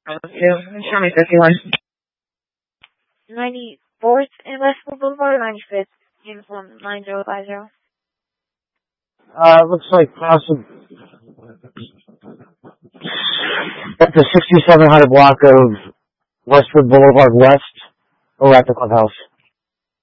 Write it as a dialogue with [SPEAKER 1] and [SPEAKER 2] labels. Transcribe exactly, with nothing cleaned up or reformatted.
[SPEAKER 1] Uh, two. Show me fifty-one.
[SPEAKER 2] ninety-fourth and Westwood Boulevard, ninety-fifth, uniform nine zero five zero.
[SPEAKER 3] Uh, looks like possible. At the sixty-seven hundred block of Westwood Boulevard West, or at the clubhouse.